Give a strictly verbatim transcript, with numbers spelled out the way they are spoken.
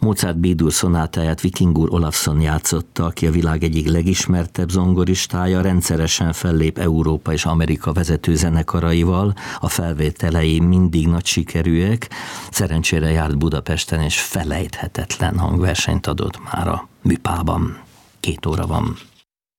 Mozart B-dur szonátáját Viking úr Olafsson játszotta, aki a világ egyik legismertebb zongoristája, rendszeresen fellép Európa és Amerika vezető zenekaraival, a felvételei mindig nagy sikerűek, szerencsére járt Budapesten és felejthetetlen hangversenyt adott már a Műpában. Két óra van.